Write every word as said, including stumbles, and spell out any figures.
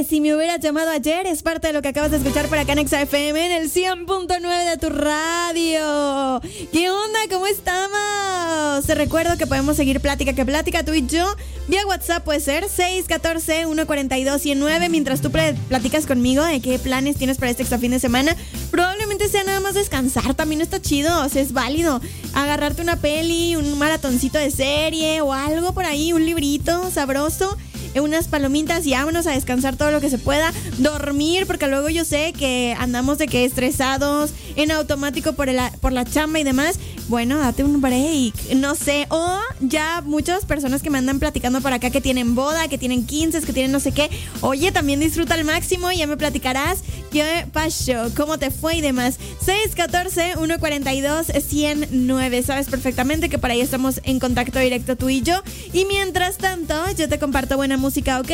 de Si me hubieras llamado ayer es parte de lo que acabas de escuchar por acá en Exa F M en el cien punto nueve de tu radio. ¿Qué onda? ¿Cómo estamos? Te recuerdo que podemos seguir plática que plática tú y yo. Vía WhatsApp puede ser seis uno cuatro, uno cuatro dos, uno cero nueve. Mientras tú platicas conmigo de qué planes tienes para este extra fin de semana. Probablemente sea nada más descansar. También está chido, o sea, es válido. Agarrarte una peli, un maratoncito de serie o algo por ahí, un librito sabroso, unas palomitas y vámonos a descansar todo lo que se pueda. Dormir, porque luego yo sé que andamos de que estresados, en automático por, el, por la chamba y demás. Bueno, date un break, no sé. O ya muchas personas que me andan platicando por acá que tienen boda, que tienen quince, que tienen no sé qué. Oye, también disfruta al máximo y ya me platicarás qué pasó, cómo te fue y demás. seis uno cuatro, uno cuatro dos, uno cero nueve. Sabes perfectamente que por ahí estamos en contacto directo tú y yo. Y mientras tanto, yo te comparto buena música, ¿ok?